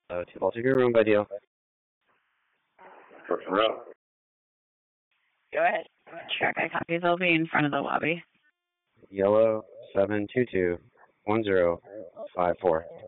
Two balls of your room by deal. First row. Go ahead. Check. I copy. They'll be in front of the lobby. Yellow 7221054.